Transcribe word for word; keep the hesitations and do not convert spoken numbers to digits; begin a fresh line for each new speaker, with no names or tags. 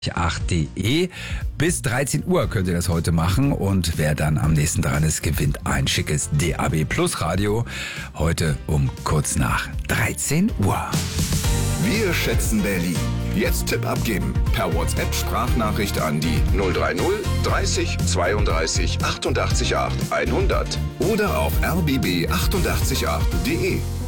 acht punkt de. Bis dreizehn Uhr könnt ihr das heute machen und wer dann am nächsten dran ist, gewinnt ein schickes D A B Plus Radio. Heute um kurz nach dreizehn Uhr.
Wir schätzen Berlin. Jetzt Tipp abgeben. Per WhatsApp-Sprachnachricht an die null drei null dreißig zweiunddreißig achtundachtzig acht hundert oder auf r b b achtundachtzig acht punkt de.